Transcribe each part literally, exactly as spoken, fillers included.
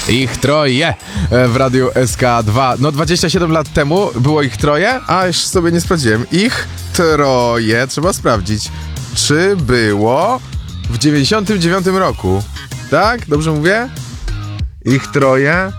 Ich troje w Radiu S K dwa. No dwadzieścia siedem lat temu było ich troje, a już sobie nie sprawdziłem. Ich troje, trzeba sprawdzić, czy było w dziewięćdziesiątym dziewiątym roku. Tak? Dobrze mówię? Ich troje.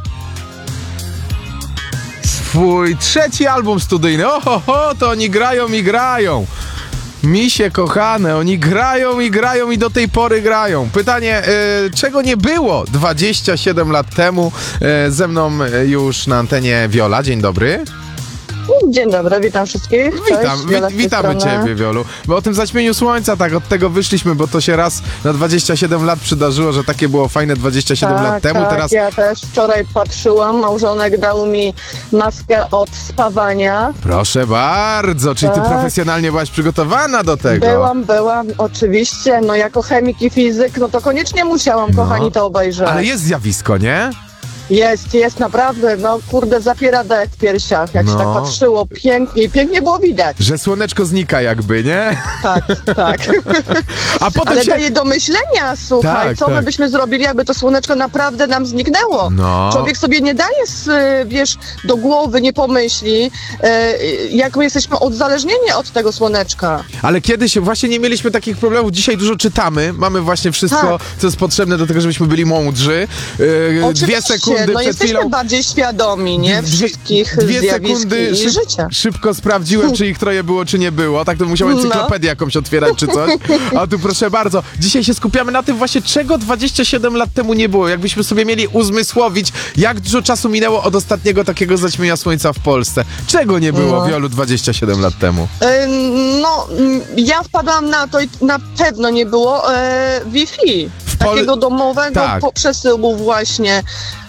Swój trzeci album studyjny. Oho, to oni grają i grają. Misie kochane, oni grają i grają i do tej pory grają. Pytanie, y, czego nie było dwadzieścia siedem lat temu? Y, ze mną już na antenie Wiola. Dzień dobry. Dzień dobry, witam wszystkich. Witam, wi- witamy Ciebie, Wiolu. Bo o tym zaćmieniu słońca, tak, od tego wyszliśmy, bo to się raz na dwadzieścia siedem lat przydarzyło, że takie było fajne dwadzieścia siedem tak, lat temu. Tak, teraz... ja też wczoraj patrzyłam, małżonek dał mi maskę od spawania. Proszę bardzo, czyli tak. Ty profesjonalnie byłaś przygotowana do tego. Byłam, byłam, oczywiście, no jako chemik i fizyk, no to koniecznie musiałam, no. Kochani, to obejrzeć. Ale jest zjawisko, nie? Jest, jest naprawdę, no kurde, zapiera dech w piersiach, jak no. się tak patrzyło, pięknie, pięknie było widać. Że słoneczko znika jakby, nie? Tak, tak. A potem Ale się... daje do myślenia, słuchaj, tak, co tak. my byśmy zrobili, jakby to słoneczko naprawdę nam zniknęło. No. Człowiek sobie nie daje, wiesz, do głowy, nie pomyśli, jak my jesteśmy odzależnieni od tego słoneczka. Ale kiedyś właśnie nie mieliśmy takich problemów, dzisiaj dużo czytamy, mamy właśnie wszystko, tak. co jest potrzebne do tego, żebyśmy byli mądrzy. Yy, dwie sekundy no przed jesteśmy chwilą... bardziej świadomi, nie? Wszystkich dwie, dwie zjawisk sekundy i szyb, życia. Szybko sprawdziłem, czy ich troje było, czy nie było. Tak to musiałem encyklopedię no. jakąś otwierać, czy coś. A tu proszę bardzo, dzisiaj się skupiamy na tym właśnie, czego dwadzieścia siedem lat temu nie było. Jakbyśmy sobie mieli uzmysłowić, jak dużo czasu minęło od ostatniego takiego zaćmienia słońca w Polsce. Czego nie było, no. Wiolu, dwadzieścia siedem lat temu? Yy, no, ja wpadłam na to i na pewno nie było yy, Wi-Fi. Pol... Takiego domowego tak. po przesyłu właśnie.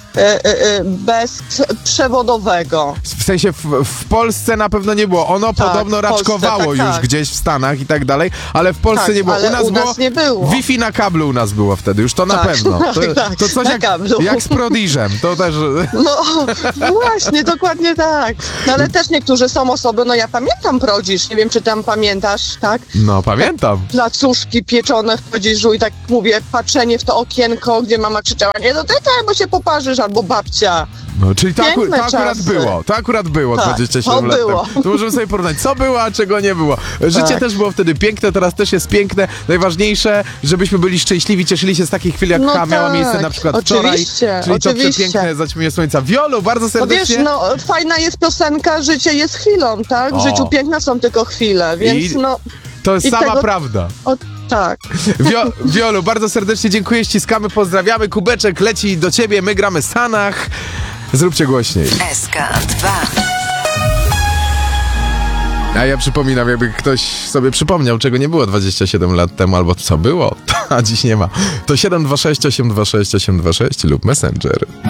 Bezprzewodowego. W sensie w, w Polsce na pewno nie było. Ono tak, podobno raczkowało Polsce, tak, już tak. gdzieś w Stanach i tak dalej, ale w Polsce tak, nie było. Ale u nas, u nas było, nie było. Wi-Fi na kablu u nas było wtedy, już to na tak, pewno. To, tak, to coś jak, jak z Prodiżem. To też... No właśnie, dokładnie tak. No ale też niektórzy są osoby, no ja pamiętam Prodiż, nie wiem czy tam pamiętasz, tak? No pamiętam. Placuszki pieczone w Prodiżu i tak mówię, patrzenie w to okienko, gdzie mama krzyczała, nie dotykaj, bo się poparzysz, albo babcia. No, czyli to, akur- to akurat czasy. było, to akurat było tak, dwadzieścia siedem lat było. temu. To możemy sobie porównać, co było, a czego nie było. Życie tak. też było wtedy piękne, teraz też jest piękne. Najważniejsze, żebyśmy byli szczęśliwi, cieszyli się z takich chwil, jak no ta tak. miała miejsce na przykład oczywiście, wczoraj. Czyli oczywiście. to przepiękne zaćmienie słońca. Wiolu, bardzo serdecznie. No wiesz, no fajna jest piosenka, życie jest chwilą, tak? W o. życiu piękne są tylko chwile, więc I no... To jest sama tego... prawda. O, tak. Wio- Wiolu, bardzo serdecznie dziękuję, ściskamy, pozdrawiamy. Kubeczek leci do ciebie, my gramy Sanach. Zróbcie głośniej. S K dwa. A ja przypominam, jakby ktoś sobie przypomniał, czego nie było dwadzieścia siedem lat temu, albo co było, a dziś nie ma. To siedem dwa sześć osiem dwa sześć osiem dwa sześć lub Messenger.